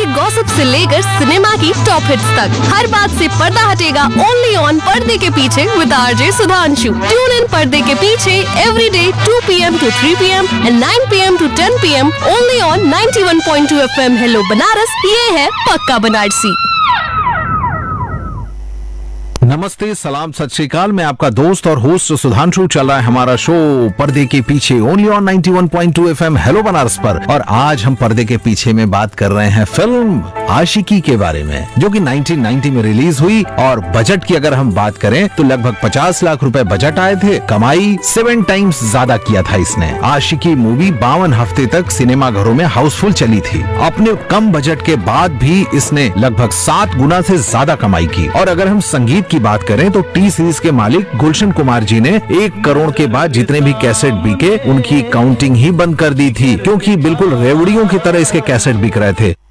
Gossip से लेकर cinema की टॉप हिट्स तक, हर बात से पर्दा हटेगा ओनली ऑन पर्दे के पीछे with RJ Sudhanshu. Tune in पर्दे के पीछे every day 2 PM to 3 PM and 9 PM to 10 PM only on 91.2 FM hello Banaras. ये है पक्का बनारसी। नमस्ते, सलाम, सत श्री अकाल। मैं आपका दोस्त और होस्ट सुधांशु। चल रहा है हमारा शो पर्दे के पीछे only on 91.2 FM hello Banaras पर। और आज हम पर्दे के पीछे में बात कर रहे हैं फिल्म आशिकी के बारे में, जो कि 1990 में रिलीज हुई। और बजट की अगर हम बात करें तो लगभग 50 लाख रुपए बजट आए थे। कमाई 7 टाइम्स ज्यादा किया था इसने। आशिकी मूवी 52 हफ्ते तक सिनेमा घरों में हाउसफुल चली थी। अपने कम बजट के बाद भी इसने लगभग 7 गुना से ज्यादा कमाई की। और अगर हम संगीत की बात करें तो टी सीरीज के मालिक गुलशन कुमार जी ने 1 करोड़ के बाद जितने भी कैसेट बिके उनकी काउंटिंग ही बंद कर दी थी, क्योंकि बिल्कुल रेवड़ियों की तरह इसके कैसेट बिक रहे थे।